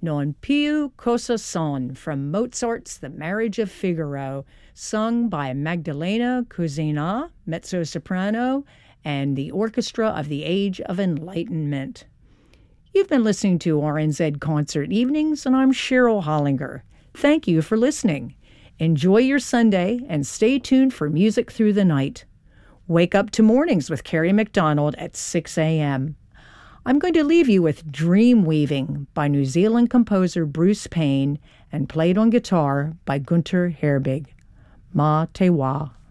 Non più cosa son from Mozart's The Marriage of Figaro, sung by Magdalena Cusina, mezzo-soprano, and the Orchestra of the Age of Enlightenment. You've been listening to RNZ Concert Evenings, and I'm Cheryl Hollinger. Thank you for listening. Enjoy your Sunday and stay tuned for music through the night. Wake up to mornings with Carrie McDonald at 6 a.m. I'm going to leave you with Dream Weaving by New Zealand composer Bruce Payne and played on guitar by Gunter Herbig. Ma te wa.